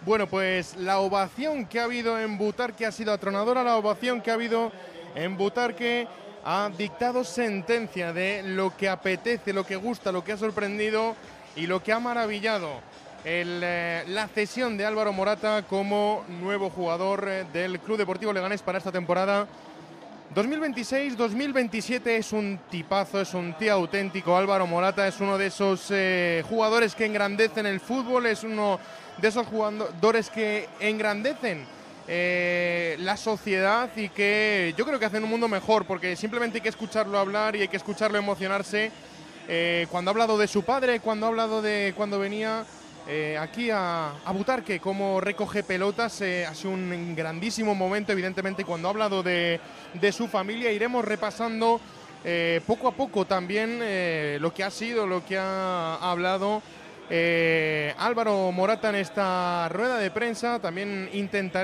Bueno, pues la ovación que ha habido en Butarque ha sido atronadora, la ovación que ha habido en Butarque ha dictado sentencia de lo que apetece, lo que gusta, lo que ha sorprendido y lo que ha maravillado. La cesión de Álvaro Morata como nuevo jugador del Club Deportivo Leganés para esta temporada 2026-2027. Es un tipazo, es un tío auténtico. Álvaro Morata es uno de esos jugadores que engrandecen el fútbol, es uno de esos jugadores que engrandecen la sociedad y que yo creo que hacen un mundo mejor, porque simplemente hay que escucharlo hablar y hay que escucharlo emocionarse. Cuando ha hablado de su padre, cuando ha hablado de cuando venía aquí a Butarque, cómo recoge pelotas, ha sido un grandísimo momento. Evidentemente, cuando ha hablado de su familia, iremos repasando poco a poco también lo que ha sido, lo que ha hablado Álvaro Morata en esta rueda de prensa. También intentaré